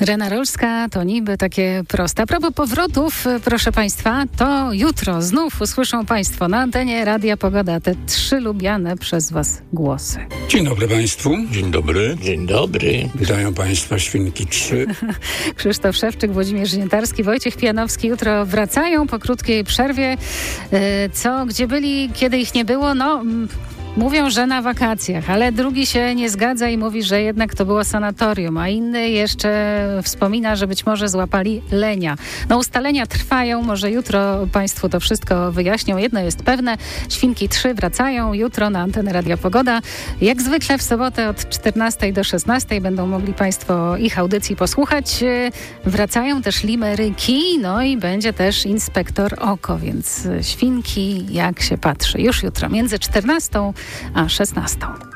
Rena Rolska to niby takie proste. A propos powrotów, proszę Państwa, to jutro znów usłyszą Państwo na antenie Radia Pogoda te 3 lubiane przez Was głosy. Dzień dobry Państwu. Dzień dobry. Dzień dobry. Witają Państwa Świnki 3. Krzysztof Szewczyk, Włodzimierz Ziętarski, Wojciech Pijanowski jutro wracają po krótkiej przerwie. Gdzie byli, kiedy ich nie było? Mówią, że na wakacjach, ale drugi się nie zgadza i mówi, że jednak to było sanatorium, a inny jeszcze wspomina, że być może złapali lenia. Ustalenia trwają, może jutro Państwu to wszystko wyjaśnią. Jedno jest pewne, Świnki 3 wracają jutro na antenę Radia Pogoda. Jak zwykle w sobotę od 14 do 16 będą mogli Państwo ich audycji posłuchać. Wracają też limeryki, i będzie też Inspektor Oko, więc Świnki jak się patrzy. Już jutro między 14 a 16.